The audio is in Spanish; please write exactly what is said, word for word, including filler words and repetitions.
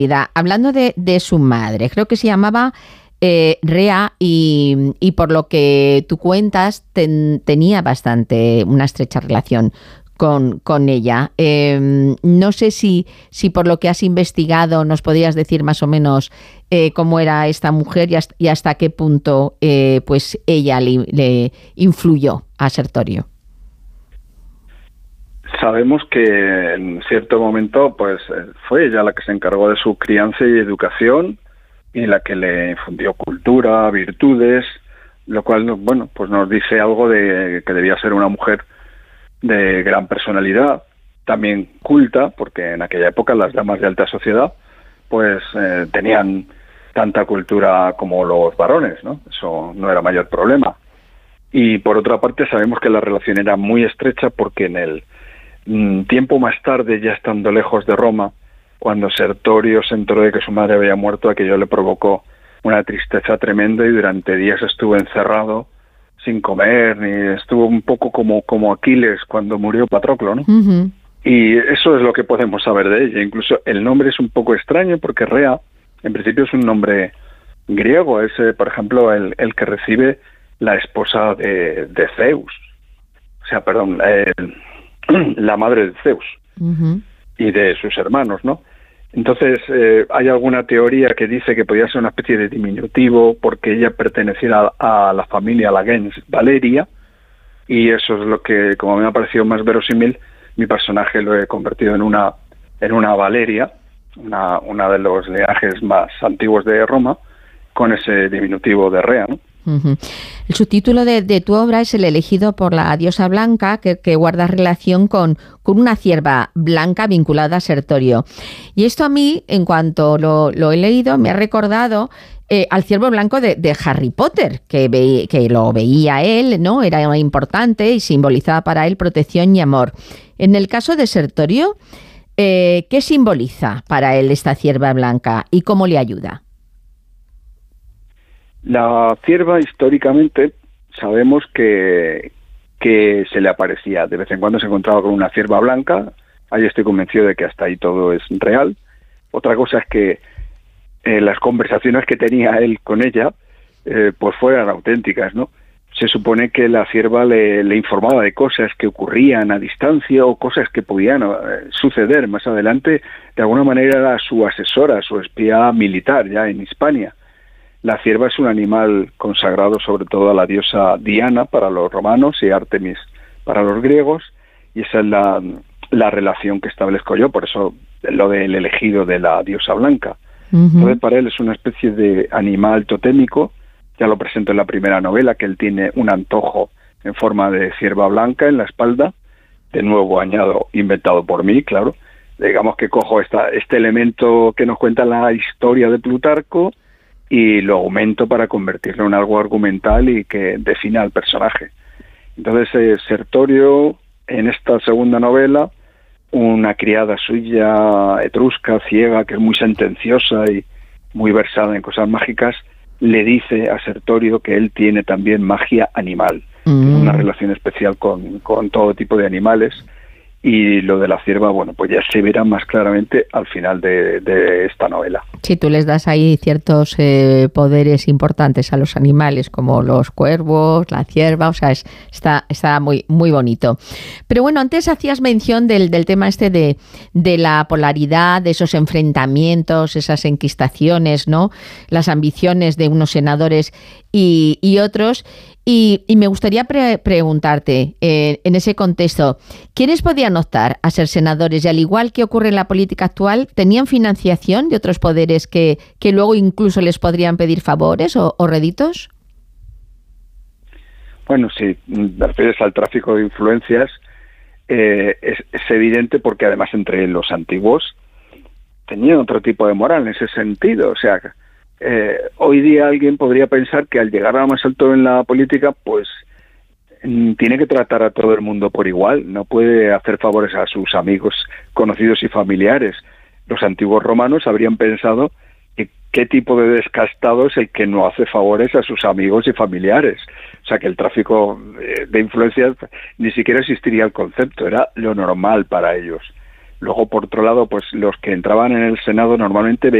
Hablando de, de su madre, creo que se llamaba eh, Rea y, y por lo que tú cuentas ten, tenía bastante una estrecha relación con, con ella. Eh, no sé si, si por lo que has investigado nos podrías decir más o menos eh, cómo era esta mujer y hasta, y hasta qué punto eh, pues ella le, le influyó a Sertorio. Sabemos que en cierto momento pues fue ella la que se encargó de su crianza y educación y la que le infundió cultura, virtudes, lo cual, bueno, pues nos dice algo de que debía ser una mujer de gran personalidad, también culta, porque en aquella época las damas de alta sociedad pues eh, tenían tanta cultura como los varones, ¿no? Eso no era mayor problema. Y por otra parte sabemos que la relación era muy estrecha porque en el tiempo más tarde, ya estando lejos de Roma, cuando Sertorio se enteró de que su madre había muerto, aquello le provocó una tristeza tremenda y durante días estuvo encerrado sin comer, ni estuvo un poco como, como Aquiles cuando murió Patroclo, ¿no? Uh-huh. Y eso es lo que podemos saber de ella. Incluso el nombre es un poco extraño porque Rea, en principio, es un nombre griego, es, eh, por ejemplo, el, el que recibe la esposa de, de Zeus. O sea, perdón, el la madre de Zeus uh-huh. y de sus hermanos, ¿no? Entonces, eh, hay alguna teoría que dice que podía ser una especie de diminutivo porque ella perteneciera a, a la familia, a la gens Valeria, y eso es lo que, como me ha parecido más verosímil, mi personaje lo he convertido en una en una Valeria, una, una de los linajes más antiguos de Roma, con ese diminutivo de Rea, ¿no? Uh-huh. El subtítulo de, de tu obra es El elegido por la diosa blanca, que, que guarda relación con, con una cierva blanca vinculada a Sertorio. Y esto a mí, en cuanto lo, lo he leído, me ha recordado eh, al ciervo blanco de, de Harry Potter, que, ve, que lo veía él, ¿no? Era importante y simbolizaba para él protección y amor. En el caso de Sertorio, eh, ¿qué simboliza para él esta cierva blanca y cómo le ayuda? La cierva, históricamente, sabemos que, que se le aparecía. De vez en cuando se encontraba con una cierva blanca. Ahí estoy convencido de que hasta ahí todo es real. Otra cosa es que eh, las conversaciones que tenía él con ella, eh, pues fueran auténticas, ¿no? Se supone que la cierva le, le informaba de cosas que ocurrían a distancia o cosas que podían eh, suceder más adelante. De alguna manera era su asesora, su espía militar ya en Hispania. La cierva es un animal consagrado sobre todo a la diosa Diana para los romanos y Artemis para los griegos, y esa es la, la relación que establezco yo, por eso lo del elegido de la diosa blanca. Uh-huh. Entonces para él es una especie de animal totémico, ya lo presento en la primera novela, que él tiene un antojo en forma de cierva blanca en la espalda, de nuevo añado, inventado por mí, claro. Digamos que cojo esta, este elemento que nos cuenta la historia de Plutarco, y lo aumento para convertirlo en algo argumental y que defina al personaje. Entonces, eh, Sertorio, en esta segunda novela, una criada suya, etrusca, ciega, que es muy sentenciosa y muy versada en cosas mágicas, le dice a Sertorio que él tiene también magia animal, mm. una relación especial con, con todo tipo de animales. Y lo de la cierva, bueno, pues ya se verá más claramente al final de, de esta novela. Sí, tú les das ahí ciertos eh, poderes importantes a los animales, como los cuervos, la cierva, o sea, es, está, está muy, muy bonito. Pero bueno, antes hacías mención del, del tema este de, de la polaridad, de esos enfrentamientos, esas enquistaciones, ¿no? Las ambiciones de unos senadores y, y otros. Y, y me gustaría pre- preguntarte, eh, en ese contexto, ¿quiénes podían optar a ser senadores? Y al igual que ocurre en la política actual, ¿tenían financiación de otros poderes que, que luego incluso les podrían pedir favores o, o réditos? Bueno, si te refieres al tráfico de influencias, eh, es, es evidente porque además entre los antiguos tenían otro tipo de moral en ese sentido, o sea... Eh, hoy día alguien podría pensar que al llegar a lo más alto en la política, pues mm, tiene que tratar a todo el mundo por igual, no puede hacer favores a sus amigos, conocidos y familiares. Los antiguos romanos habrían pensado que qué tipo de descastado es el que no hace favores a sus amigos y familiares. O sea que el tráfico de influencias ni siquiera existiría el concepto, era lo normal para ellos. Luego, por otro lado, pues los que entraban en el Senado normalmente